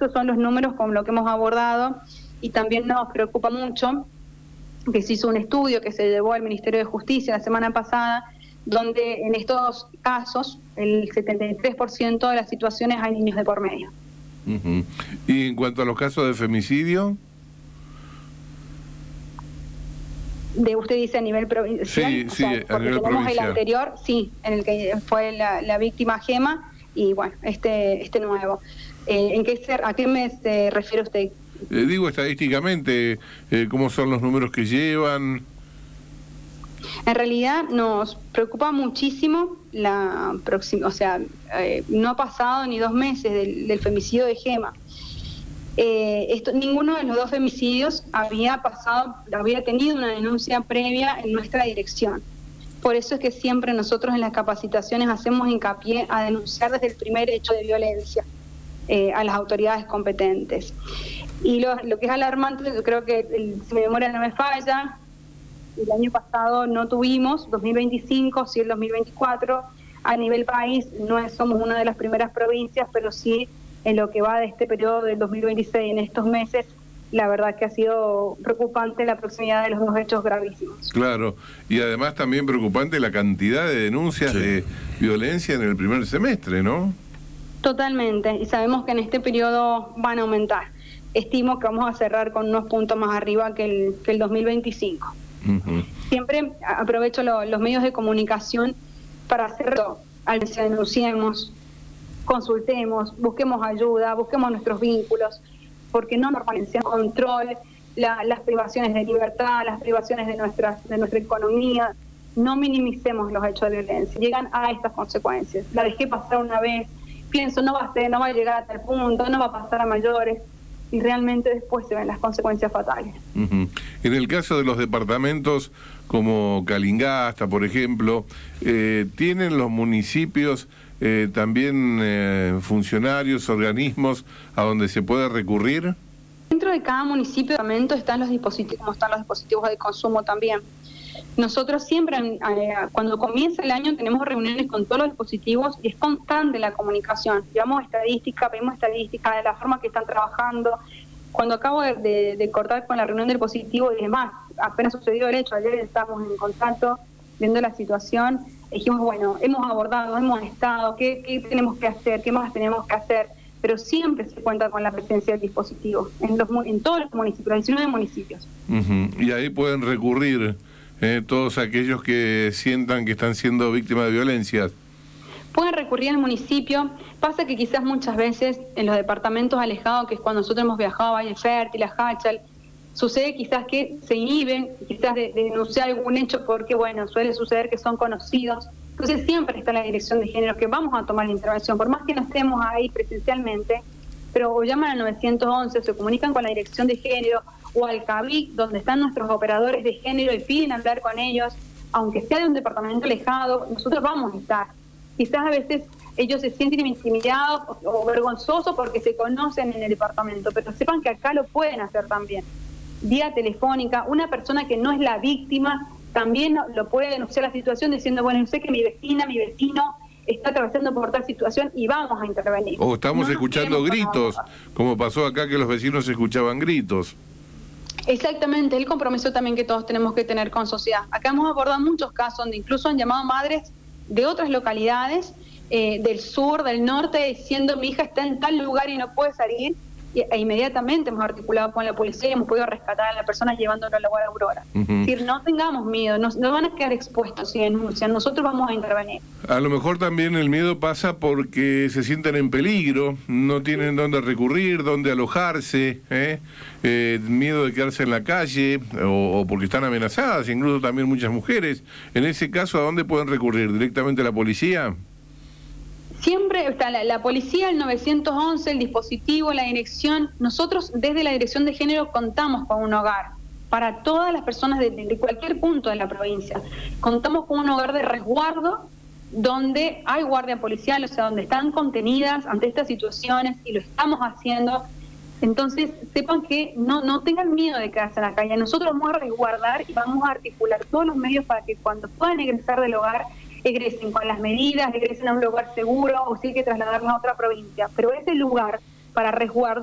Estos son los números con lo que hemos abordado, y también nos preocupa mucho que se hizo un estudio que se llevó al Ministerio de Justicia la semana pasada, donde en estos casos el 73% de las situaciones hay niños de por medio. Uh-huh. ¿Y en cuanto a los casos de femicidio? Usted dice a nivel provincial. Sí, sí, a nivel provincial. El anterior, sí, en el que fue la víctima Gema, y bueno, este nuevo. ¿A qué mes se refiere usted? Digo estadísticamente, ¿cómo son los números que llevan? En realidad nos preocupa muchísimo no ha pasado ni 2 meses del femicidio de Gema. Ninguno de los 2 femicidios había tenido una denuncia previa en nuestra dirección. Por eso es que siempre nosotros en las capacitaciones hacemos hincapié a denunciar desde el primer hecho de violencia a las autoridades competentes. Y lo que es alarmante, yo creo que si mi memoria no me falla, el año pasado no tuvimos, 2025, sí el 2024, a nivel país no somos una de las primeras provincias, pero sí en lo que va de este periodo del 2026, en estos meses, la verdad que ha sido preocupante la proximidad de los 2 hechos gravísimos. Claro, y además también preocupante la cantidad de denuncias de violencia en el primer semestre, ¿no? Totalmente, y sabemos que en este periodo van a aumentar. Estimo que vamos a cerrar con unos puntos más arriba que el 2025. Uh-huh. Siempre aprovecho los medios de comunicación para hacerlo. Denunciemos, consultemos, busquemos ayuda, busquemos nuestros vínculos, porque no normalicemos control, las privaciones de libertad, las privaciones de nuestra economía. No minimicemos los hechos de violencia. Llegan a estas consecuencias. La dejé pasar una vez, pienso no va a llegar a tal punto, no va a pasar a mayores, y realmente después se ven las consecuencias fatales. Uh-huh. En el caso de los departamentos como Calingasta, por ejemplo, ¿tienen los municipios también funcionarios, organismos a donde se puede recurrir? Dentro de cada municipio están los dispositivos, como están los dispositivos de consumo también. Nosotros siempre, cuando comienza el año, tenemos reuniones con todos los dispositivos y es constante la comunicación. Pedimos estadística de la forma que están trabajando. Cuando acabo de cortar con la reunión del dispositivo y demás, apenas sucedió el hecho, ayer estábamos en contacto viendo la situación, dijimos, bueno, hemos abordado, hemos estado, ¿qué tenemos que hacer? ¿Qué más tenemos que hacer? Pero siempre se cuenta con la presencia del dispositivo en todos los municipios, los 19 municipios. Uh-huh. Y ahí pueden recurrir todos aquellos que sientan que están siendo víctimas de violencia. Pueden recurrir al municipio. Pasa que quizás muchas veces en los departamentos alejados, que es cuando nosotros hemos viajado a Valle Fértil, a Hachal, sucede quizás que se inhiben, quizás de denunciar algún hecho porque, bueno, suele suceder que son conocidos. Entonces siempre está la dirección de género que vamos a tomar la intervención, por más que no estemos ahí presencialmente, pero o llaman al 911, se comunican con la dirección de género o al CABIC, donde están nuestros operadores de género y piden hablar con ellos, aunque sea de un departamento alejado, nosotros vamos a estar. Quizás a veces ellos se sienten intimidados o vergonzosos porque se conocen en el departamento, pero sepan que acá lo pueden hacer también. Vía telefónica, una persona que no es la víctima también lo puede denunciar la situación diciendo, bueno, sé que mi vecino está atravesando por tal situación y vamos a intervenir. O estamos escuchando gritos, como pasó acá que los vecinos escuchaban gritos. Exactamente, el compromiso también que todos tenemos que tener con sociedad. Acá hemos abordado muchos casos donde incluso han llamado madres de otras localidades, del sur, del norte, diciendo mi hija está en tal lugar y no puede salir, e inmediatamente hemos articulado con la policía y hemos podido rescatar a la persona llevándolo al lugar de Aurora. Uh-huh. Es decir, no tengamos miedo, no van a quedar expuestos si denuncian, nosotros vamos a intervenir. A lo mejor también el miedo pasa porque se sienten en peligro, no tienen dónde recurrir, dónde alojarse, miedo de quedarse en la calle o porque están amenazadas, incluso también muchas mujeres. En ese caso, ¿a dónde pueden recurrir? ¿Directamente a la policía? Siempre está la policía, el 911, el dispositivo, la dirección. Nosotros desde la dirección de género contamos con un hogar para todas las personas de cualquier punto de la provincia. Contamos con un hogar de resguardo donde hay guardia policial, o sea, donde están contenidas ante estas situaciones y lo estamos haciendo. Entonces, sepan que no tengan miedo de quedarse en la calle. Nosotros vamos a resguardar y vamos a articular todos los medios para que cuando puedan egresar del hogar, egresen con las medidas, egresen a un lugar seguro o si hay que trasladarlos a otra provincia. Pero ese lugar para resguardar